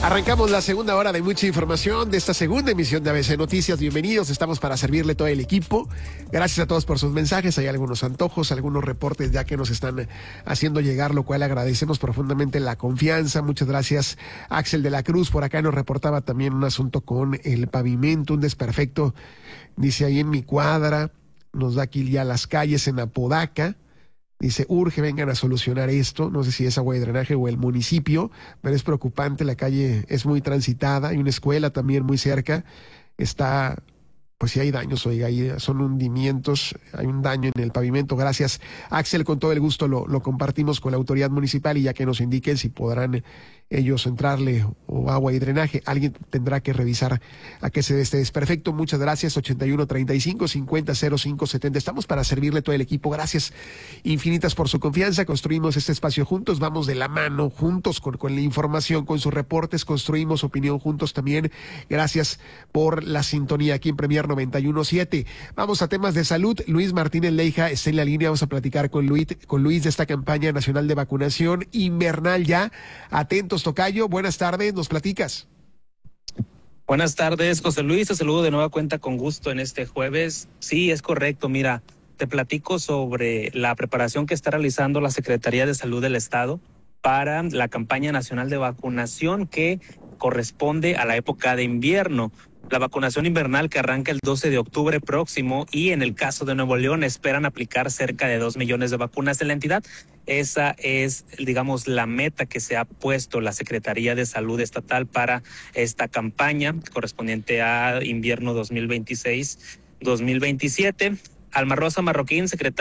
Arrancamos la segunda hora de mucha información de esta segunda emisión de ABC Noticias. Bienvenidos, estamos para servirle todo el equipo. Gracias a todos por sus mensajes. Hay algunos antojos, algunos reportes ya que nos están haciendo llegar, lo cual agradecemos profundamente la confianza. Muchas gracias. Axel de la Cruz por acá nos reportaba también un asunto con el pavimento, un desperfecto, dice ahí en mi cuadra. Nos da aquí ya las calles en Apodaca. Dice, urge, vengan a solucionar esto. No sé si es agua de drenaje o el municipio, pero es preocupante. La calle es muy transitada. Hay una escuela también muy cerca. Está, pues sí hay daños, oiga, ahí son hundimientos. Hay un daño en el pavimento. Gracias, Axel. Con todo el gusto lo compartimos con la autoridad municipal y ya que nos indiquen si podrán ellos entrarle o agua y drenaje, alguien tendrá que revisar a qué se debe este desperfecto. Muchas gracias. 8135-500570. Estamos para servirle todo el equipo. Gracias infinitas por su confianza. Construimos este espacio juntos, vamos de la mano juntos con la información, con sus reportes, construimos opinión juntos también. Gracias por la sintonía aquí en Premier 91.7. Vamos a temas de salud. Luis Martínez Leija está en la línea. Vamos a platicar con Luis de esta campaña nacional de vacunación invernal ya. Atentos, tocayo. Buenas tardes, nos platicas. Buenas tardes, José Luis. Te saludo de nueva cuenta con gusto en este jueves. Sí, es correcto. Mira, te platico sobre la preparación que está realizando la Secretaría de Salud del Estado para la campaña nacional de vacunación que corresponde a la época de invierno. La vacunación invernal que arranca el 12 de octubre próximo y en el caso de Nuevo León esperan aplicar cerca de 2 millones de vacunas en la entidad. Esa es, digamos, la meta que se ha puesto la Secretaría de Salud Estatal para esta campaña correspondiente a invierno 2026-2027. Alma Rosa Marroquín, secretaria